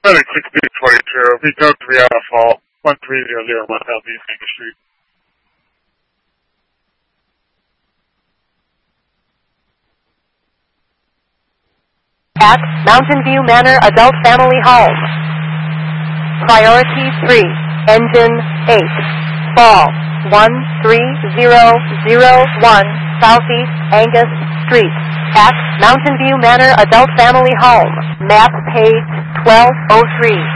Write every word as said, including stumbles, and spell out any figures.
Very quick B twenty-two. We go to the Fall, one three zero zero one South East Main Street. At Mountain View Manor Adult Family Home. Priority three, Engine eight, Fall, one three zero zero one Southeast Angus Street. At Mountain View Manor Adult Family Home. Map page twelve oh three.